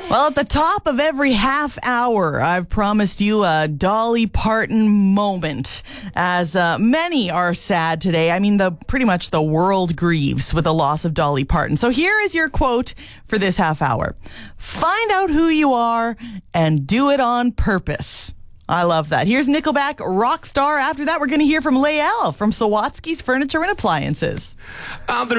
Well, at the top of every half hour, I've promised you a Dolly Parton moment, as many are sad today. I mean, pretty much the world grieves with the loss of Dolly Parton. So here is your quote for this half hour. Find out who you are and do it on purpose. I love that. Here's Nickelback, Rockstar. After that, we're going to hear from Lael from Sawatsky's Furniture and Appliances.